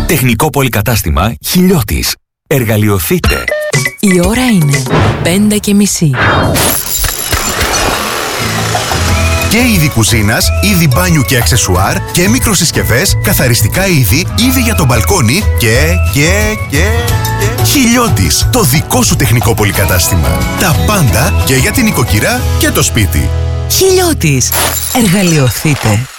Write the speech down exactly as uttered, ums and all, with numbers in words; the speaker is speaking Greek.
Τεχνικό πολυκατάστημα Χιλιώτης. Εργαλειοθείτε. Η ώρα είναι πέντε και μισή. Και είδη κουζίνας, είδη μπάνιου και αξεσουάρ και μικροσυσκευές, καθαριστικά είδη, είδη για το μπαλκόνι και, και, και, και... Χιλιώτης, το δικό σου τεχνικό πολυκατάστημα. Τα πάντα και για την οικοκυρά και το σπίτι. Χιλιώτης. Εργαλειοθείτε.